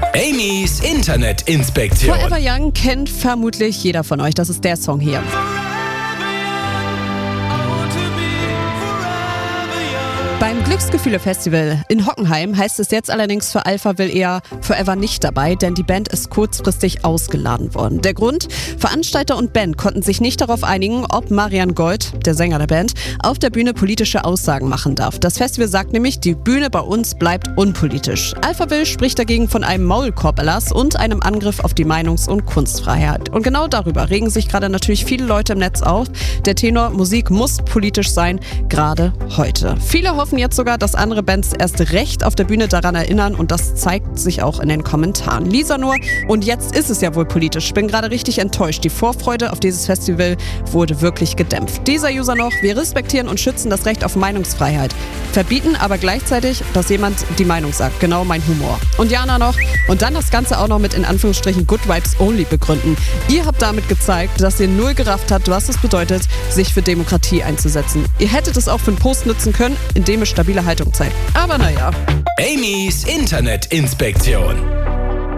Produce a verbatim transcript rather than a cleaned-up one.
Amy's Internetinspektion. Forever Young kennt vermutlich jeder von euch. Das ist der Song hier. Beim Glücksgefühle-Festival in Hockenheim heißt es jetzt allerdings für Alphaville eher Forever nicht dabei, denn die Band ist kurzfristig ausgeladen worden. Der Grund? Veranstalter und Band konnten sich nicht darauf einigen, ob Marian Gold, der Sänger der Band, auf der Bühne politische Aussagen machen darf. Das Festival sagt nämlich, die Bühne bei uns bleibt unpolitisch. Alphaville spricht dagegen von einem Maulkorb-Erlass und einem Angriff auf die Meinungs- und Kunstfreiheit. Und genau darüber regen sich gerade natürlich viele Leute im Netz auf. Der Tenor, Musik muss politisch sein, gerade heute. Viele hoffen jetzt sogar, dass andere Bands erst recht auf der Bühne daran erinnern und das zeigt sich auch in den Kommentaren. Lisa nur, und jetzt ist es ja wohl politisch. Ich bin gerade richtig enttäuscht. Die Vorfreude auf dieses Festival wurde wirklich gedämpft. Dieser User noch, wir respektieren und schützen das Recht auf Meinungsfreiheit, verbieten aber gleichzeitig, dass jemand die Meinung sagt. Genau mein Humor. Und Jana noch, und dann das Ganze auch noch mit in Anführungsstrichen Good Vibes Only begründen. Ihr habt damit gezeigt, dass ihr null gerafft habt, was es bedeutet, sich für Demokratie einzusetzen. Ihr hättet es auch für einen Post nutzen können, in dem es stabile Haltung zeigt. Aber naja. Amy's Internetinspektion.